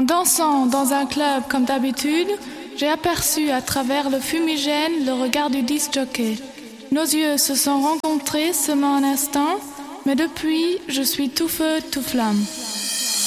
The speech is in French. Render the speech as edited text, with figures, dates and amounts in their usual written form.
dansant dans un club comme d'habitude, j'ai aperçu à travers le fumigène le regard du disc-jockey. Nos yeux se sont rencontrés seulement un instant, mais depuis, je suis tout feu, tout flamme.